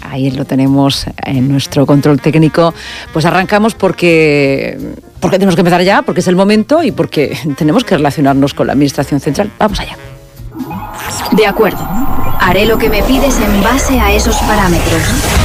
ahí lo tenemos en nuestro control técnico. Pues arrancamos porque tenemos que empezar ya, porque es el momento y porque tenemos que relacionarnos con la Administración Central. Vamos allá. De acuerdo. Haré lo que me pides en base a esos parámetros.